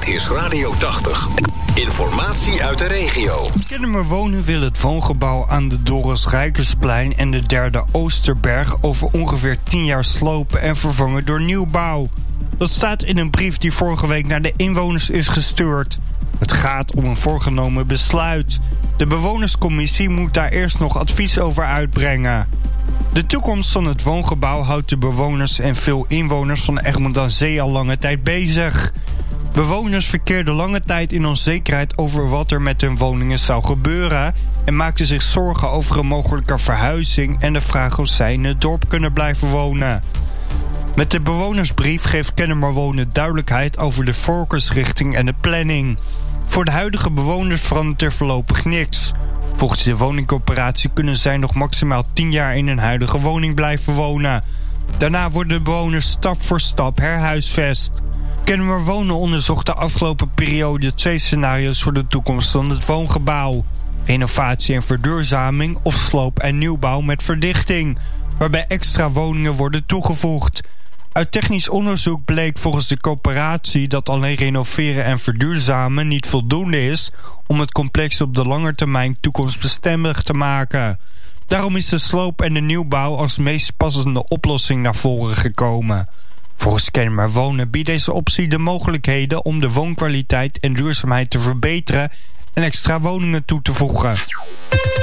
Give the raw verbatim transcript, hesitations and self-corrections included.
is Radio tachtig. Informatie uit de regio. Kennemer Wonen wil het woongebouw aan de Doris Rijkersplein en de derde Oosterberg over ongeveer tien jaar slopen en vervangen door nieuwbouw. Dat staat in een brief die vorige week naar de inwoners is gestuurd. Het gaat om een voorgenomen besluit. De bewonerscommissie moet daar eerst nog advies over uitbrengen. De toekomst van het woongebouw houdt de bewoners en veel inwoners van Egmond aan Zee al lange tijd bezig. Bewoners verkeerden lange tijd in onzekerheid over wat er met hun woningen zou gebeuren en maakten zich zorgen over een mogelijke verhuizing en de vraag of zij in het dorp kunnen blijven wonen. Met de bewonersbrief geeft Kennemer Wonen duidelijkheid over de voorkeursrichting en de planning. Voor de huidige bewoners verandert er voorlopig niks. Volgens de woningcorporatie kunnen zij nog maximaal tien jaar in hun huidige woning blijven wonen. Daarna worden de bewoners stap voor stap herhuisvest. Kennemer Wonen onderzocht de afgelopen periode twee scenario's voor de toekomst van het woongebouw. Renovatie en verduurzaming of sloop en nieuwbouw met verdichting, waarbij extra woningen worden toegevoegd. Uit technisch onderzoek bleek volgens de corporatie dat alleen renoveren en verduurzamen niet voldoende is om het complex op de lange termijn toekomstbestendig te maken. Daarom is de sloop en de nieuwbouw als meest passende oplossing naar voren gekomen. Volgens Kennemer Wonen biedt deze optie de mogelijkheden om de woonkwaliteit en duurzaamheid te verbeteren en extra woningen toe te voegen.